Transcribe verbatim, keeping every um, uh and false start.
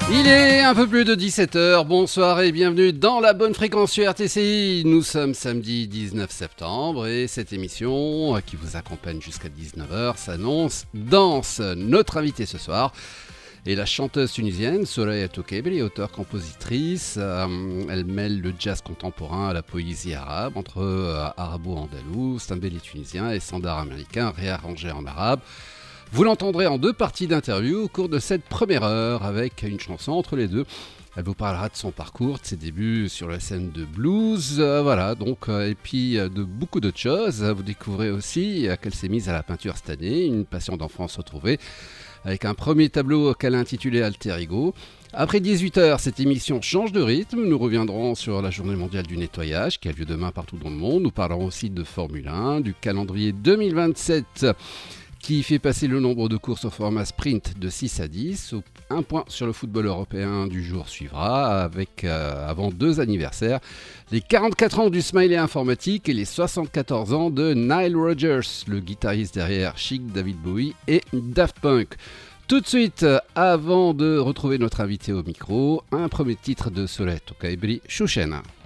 Il est un peu plus de dix-sept heures, bonsoir et bienvenue dans la bonne fréquence sur R T C I. Nous sommes samedi dix-neuf septembre et cette émission qui vous accompagne jusqu'à dix-neuf heures s'annonce dense. Notre invitée ce soir est la chanteuse tunisienne Soraya Toukebri, auteure-compositrice. Euh, elle mêle le jazz contemporain à la poésie arabe, entre euh, arabo-andalou, stambéli tunisien et standard américain réarrangé en arabe. Vous l'entendrez en deux parties d'interview au cours de cette première heure avec une chanson entre les deux. Elle vous parlera de son parcours, de ses débuts sur la scène de blues, euh, voilà, donc, euh, et puis euh, de beaucoup d'autres choses. Vous découvrez aussi euh, qu'elle s'est mise à la peinture cette année, une passion d'enfance retrouvée, avec un premier tableau qu'elle a intitulé Alter Ego. Après dix-huit heures, cette émission change de rythme. Nous reviendrons sur la journée mondiale du nettoyage qui a lieu demain partout dans le monde. Nous parlerons aussi de Formule un, du calendrier deux mille vingt-sept qui fait passer le nombre de courses au format sprint de six à dix. Un point sur le football européen du jour suivra, avec euh, avant deux anniversaires, les quarante-quatre ans du smiley informatique et les soixante-quatorze ans de Nile Rodgers, le guitariste derrière Chic, David Bowie et Daft Punk. Tout de suite, avant de retrouver notre invité au micro, un premier titre de Soraya Toukebri, Chouchena.